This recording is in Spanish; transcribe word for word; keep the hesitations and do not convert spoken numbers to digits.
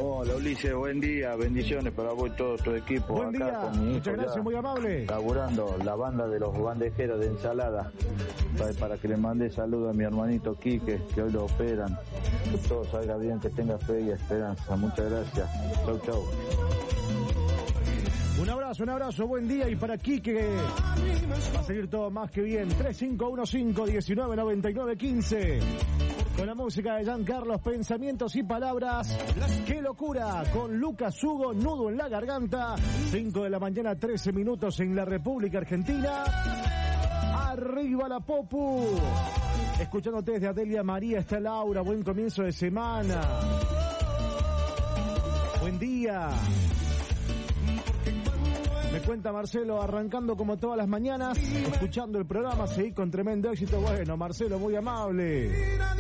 Hola Ulises, buen día, bendiciones para vos y todo tu equipo. Buen acá día, con mi hijo muchas gracias, ya muy amable. Laburando la banda de los bandejeros de ensalada, para, para que le mande saludos a mi hermanito Quique, que hoy lo operan. Que todo salga bien, que tenga fe y esperanza. Muchas gracias. Chau, chau. Un abrazo, un abrazo, buen día. Y para Quique va a seguir todo más que bien. tres cinco uno cinco, uno nueve nueve nueve uno cinco. Con la música de Giancarlos, pensamientos y palabras. ¡Qué locura! Con Lucas Hugo, nudo en la garganta. cinco de la mañana, trece minutos en la República Argentina. Arriba la Popu. Escuchándote desde Adelia María, está Laura. Buen comienzo de semana. Buen día. Me cuenta Marcelo, arrancando como todas las mañanas, escuchando el programa, seguí con tremendo éxito. Bueno, Marcelo, muy amable.